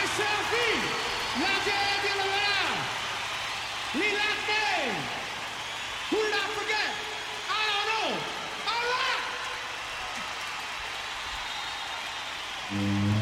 Selfie, la gente de la Lila Day. Who did I forget? I don't know. All right.